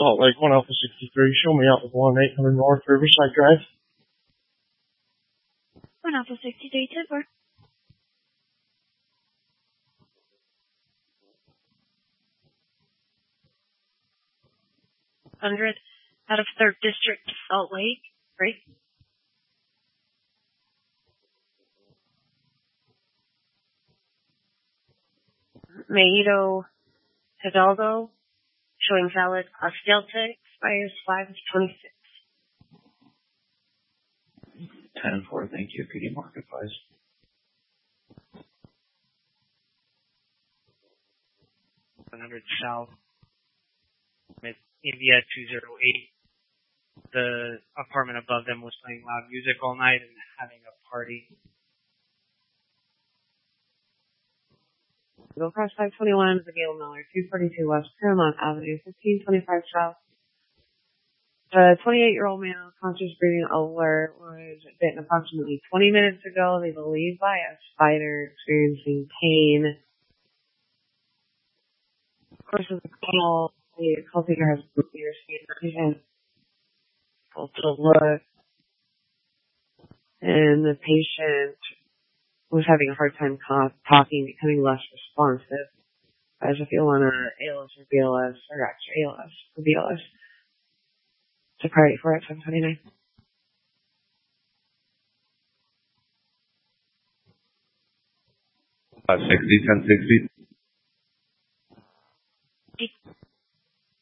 Salt Lake, 1 Alpha 63. Show me out with 1-800 North Riverside Drive. 1 Alpha 63, 10-4. 100 out of 3rd District, Salt Lake. Break. Maito Hidalgo, showing valid class Delta, expires 5/26. 10-4, thank you. Could you mark it, please? South with India 208. The apartment above them was playing loud music all night and having a party. Go across 521 to Gail Miller, 242 West Paramount Avenue, 1525 South. The 28-year-old male, conscious breathing alert, was bitten approximately 20 minutes ago, they believe, by a spider, experiencing pain. Of course, with the call taker has your patient to look, and the patient was having a hard time talking, becoming less responsive. As if you want ALS or BLS, or actually ALS or BLS. It's a priority for it, 729.